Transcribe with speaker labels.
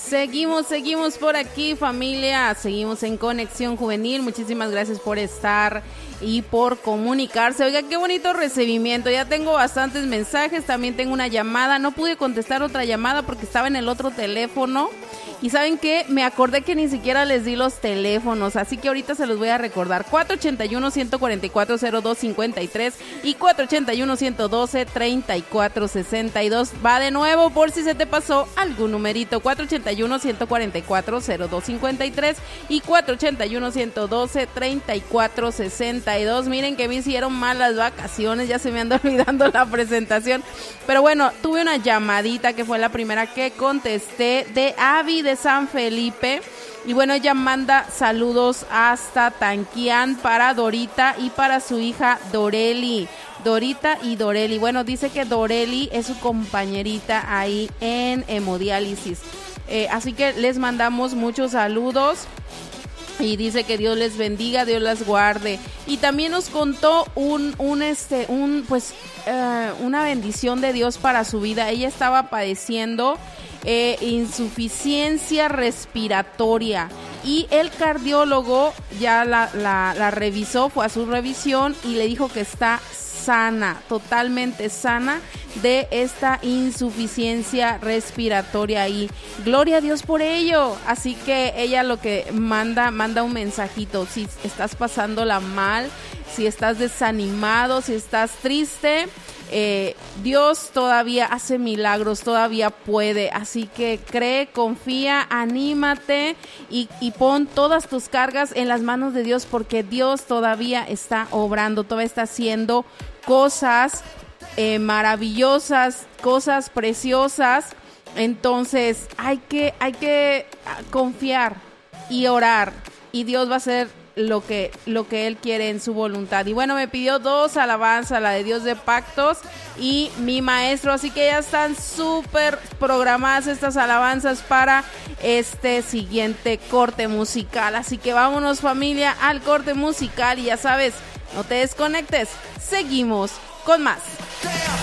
Speaker 1: Seguimos por aquí, familia. Seguimos en Conexión Juvenil. Muchísimas gracias por estar y por comunicarse. Oiga, qué bonito recibimiento. Ya tengo bastantes mensajes. También tengo una llamada. No pude contestar otra llamada porque estaba en el otro teléfono. Y ¿saben qué? Me acordé que ni siquiera les di los teléfonos, así que ahorita se los voy a recordar. 481-144-0253 y 481-112-3462. Va de nuevo por si se te pasó algún numerito. 481-144-0253 y 481-112-3462. Miren que me hicieron mal las vacaciones, ya se me anda olvidando la presentación. Pero bueno, tuve una llamadita que fue la primera que contesté de Abby de San Felipe, y bueno, ella manda saludos hasta Tanquián para Dorita y para su hija Doreli. Dorita y Doreli. Bueno, dice que Doreli es su compañerita ahí en hemodiálisis. Así que les mandamos muchos saludos. Y dice que Dios les bendiga, Dios las guarde. Y también nos contó una bendición de Dios para su vida. Ella estaba padeciendo insuficiencia respiratoria y el cardiólogo ya la revisó, fue a su revisión y le dijo que está sana, totalmente sana de esta insuficiencia respiratoria, y gloria a Dios por ello. Así que ella lo que manda un mensajito: si estás pasándola mal, si estás desanimado, si estás triste, Dios todavía hace milagros, todavía puede, así que cree, confía, anímate y pon todas tus cargas en las manos de Dios, porque Dios todavía está obrando, todavía está haciendo cosas maravillosas, cosas preciosas. Entonces hay que confiar y orar, y Dios va a hacer lo que Él quiere en su voluntad. Y bueno, me pidió 2 alabanzas, la de Dios de Pactos y Mi Maestro, así que ya están súper programadas estas alabanzas para este siguiente corte musical. Así que vámonos, familia, al corte musical, y ya sabes, no te desconectes, seguimos con más.